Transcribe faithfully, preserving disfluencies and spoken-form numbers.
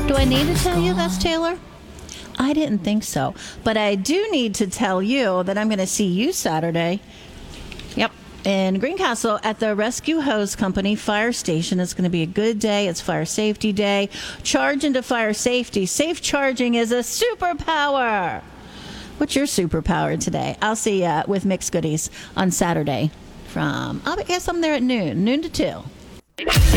Do I need to tell you that's Taylor? I didn't think so. But I do need to tell you that I'm going to see you Saturday. Yep. In Greencastle at the Rescue Hose Company Fire Station. It's going to be a good day. It's Fire Safety Day. Charge into fire safety. Safe charging is a superpower. What's your superpower today? I'll see you with Mixed Goodies on Saturday from, I guess I'm there at noon, noon to two.